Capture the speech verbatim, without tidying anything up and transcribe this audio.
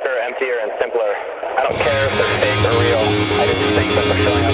darker, emptier, and simpler. I don't care if they're fake or real. I just think that they're showing up